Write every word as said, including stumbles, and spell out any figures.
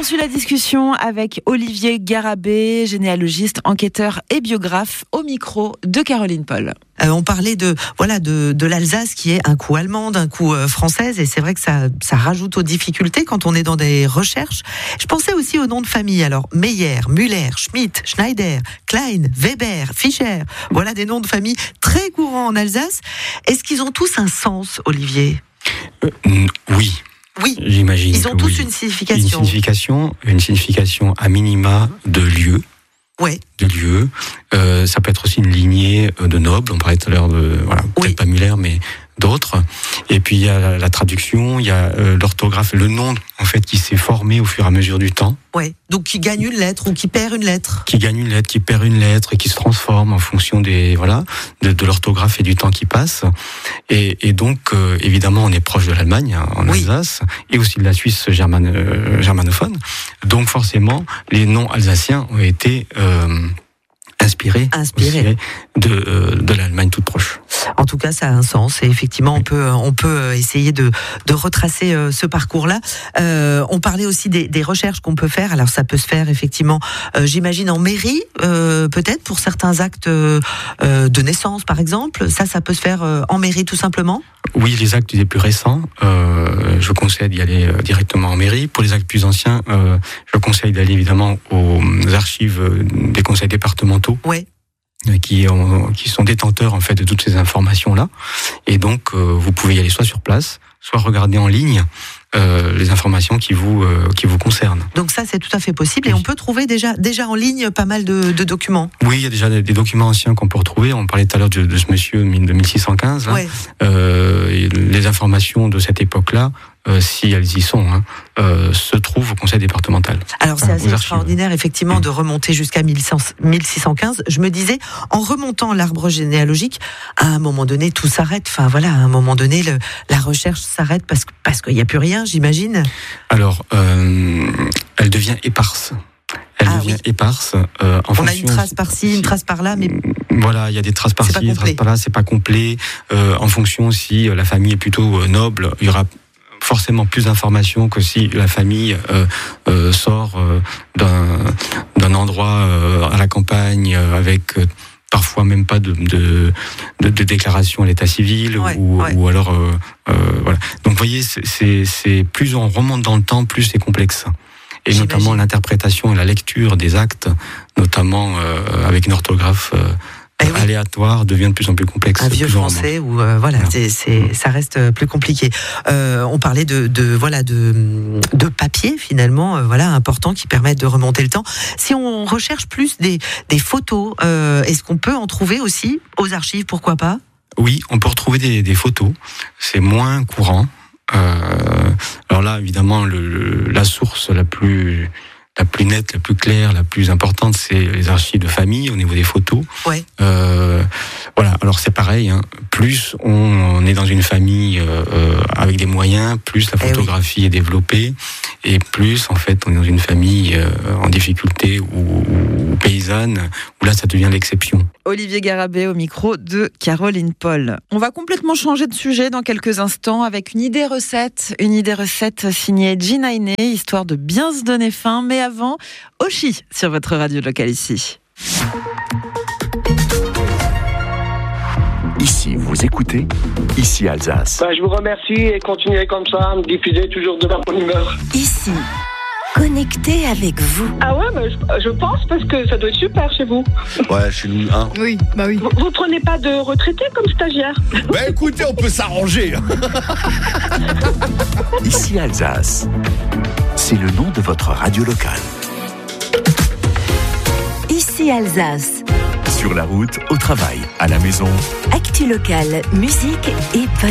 poursuit la discussion avec Olivier Garabé, généalogiste, enquêteur et biographe, au micro de Caroline Paul. Euh, on parlait de voilà de, de l'Alsace qui est un coup allemande, un coup euh, française, et c'est vrai que ça, ça rajoute aux difficultés quand on est dans des recherches. Je pensais aussi aux noms de famille. Alors Meyer, Müller, Schmidt, Schneider, Klein, Weber, Fischer. Voilà des noms de famille très courants en Alsace. Est-ce qu'ils ont tous un sens, Olivier ? euh, Oui. Oui, j'imagine. Ils ont tous oui. une signification. Une signification, une signification à minima de lieu. Ouais. De lieu. Euh, ça peut être aussi une lignée de nobles. On parlait tout à l'heure de, voilà, oui. peut-être pas Müller, mais d'autres. Et puis il y a la, la traduction, il y a euh, l'orthographe, le nom en fait qui s'est formé au fur et à mesure du temps. Ouais. Donc qui gagne une lettre ou qui perd une lettre. Qui gagne une lettre, qui perd une lettre et qui se transforme en fonction des voilà de, de l'orthographe et du temps qui passe. Et, et donc euh, évidemment on est proche de l'Allemagne hein, en oui. Alsace et aussi de la Suisse germane, euh, germanophone. Donc forcément les noms alsaciens ont été euh, inspirés, inspirés. de euh, de l'Allemagne toute proche. En tout cas, ça a un sens et effectivement, on peut on peut essayer de de retracer euh, ce parcours-là. Euh, on parlait aussi des, des recherches qu'on peut faire. Alors, ça peut se faire effectivement, euh, j'imagine en mairie, euh, peut-être pour certains actes euh, de naissance, par exemple. Ça, ça peut se faire euh, en mairie, tout simplement. Oui, les actes les plus récents, euh, je conseille d'y aller euh, directement en mairie. Pour les actes plus anciens, euh, je conseille d'aller évidemment aux archives des conseils départementaux. Ouais. Qui, ont, qui sont détenteurs en fait de toutes ces informations là, et donc euh, vous pouvez y aller soit sur place, soit regarder en ligne euh, les informations qui vous euh, qui vous concernent. Donc ça c'est tout à fait possible et oui. on peut trouver déjà déjà en ligne pas mal de, de documents. Oui, il y a déjà des, des documents anciens qu'on peut retrouver. On parlait tout à l'heure de, de ce monsieur de mille six cent quinze. Hein. Ouais. Euh, les informations de cette époque-là. Euh, si elles y sont, hein, euh, se trouvent au conseil départemental. Alors c'est assez extraordinaire effectivement mmh. de remonter jusqu'à mille six cent quinze. Je me disais, en remontant l'arbre généalogique, à un moment donné tout s'arrête. Enfin voilà, à un moment donné le, la recherche s'arrête parce que parce qu'il n'y a plus rien, j'imagine. Alors, euh, elle devient éparse. Elle ah, devient oui. éparse. Euh, en On a une trace par-ci, une trace par-là, mais voilà, il y a des traces par-ci, des traces par-là. C'est pas complet. Euh, en fonction si la famille est plutôt noble, il y aura forcément plus d'informations que si la famille euh, euh, sort euh, d'un, d'un endroit euh, à la campagne euh, avec euh, parfois même pas de, de, de, de déclaration à l'état civil ouais, ou, ouais. ou alors euh, euh, voilà. Donc vous voyez, c'est, c'est, c'est plus on remonte dans le temps, plus c'est complexe. Et J'imagine. Notamment l'interprétation et la lecture des actes, notamment euh, avec une orthographe euh, Eh oui. aléatoire devient de plus en plus complexe. Un vieux français où euh, voilà, voilà. C'est, c'est, ça reste plus compliqué. Euh, on parlait de, de voilà de, de papier finalement, euh, voilà important qui permettent de remonter le temps. Si on recherche plus des, des photos, euh, est-ce qu'on peut en trouver aussi aux archives, pourquoi pas ? Oui, on peut retrouver des, des photos. C'est moins courant. Euh, alors là, évidemment, le, le, la source la plus la plus nette, la plus claire, la plus importante, c'est les archives de famille au niveau des photos. Ouais. Euh, voilà. Alors c'est pareil. Hein. Plus on, on est dans une famille euh, avec des moyens, plus la photographie eh oui. est développée, et plus en fait on est dans une famille euh, en difficulté ou, ou paysanne, où là ça devient l'exception. Olivier Garabé au micro de Caroline Paul. On va complètement changer de sujet dans quelques instants avec une idée recette, une idée recette signée Gina Iné, histoire de bien se donner faim. Mais avant, Oshi sur votre radio locale ici. Ici, vous écoutez, ici Alsace. Ben, je vous remercie et continuez comme ça à me diffuser toujours de la bonne humeur. Ici. Connecté avec vous. Ah ouais, bah, je, je pense parce que ça doit être super chez vous. Ouais, chez nous, hein. Oui, bah oui. Vous, vous prenez pas de retraités comme stagiaire? Bah écoutez, on peut s'arranger. Ici Alsace, c'est le nom de votre radio locale. Ici Alsace. Sur la route, au travail, à la maison. Actu locale, musique et